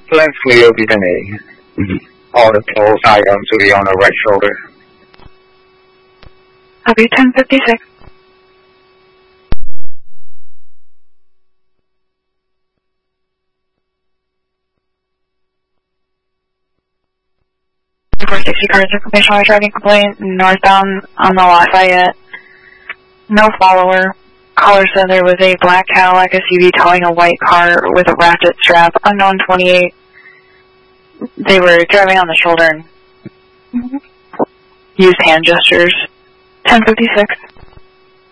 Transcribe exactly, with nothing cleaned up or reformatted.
Lens Leo Vietnamese. Mm-hmm. All the closed items will be on the right shoulder. Copy, ten fifty-six. four sixty cars information on driving complaint northbound on the Lafayette. No follower. Caller said there was a black Cadillac S U V towing a white car with a ratchet strap. Unknown twenty-eight. They were driving on the shoulder and used hand gestures. ten fifty-six.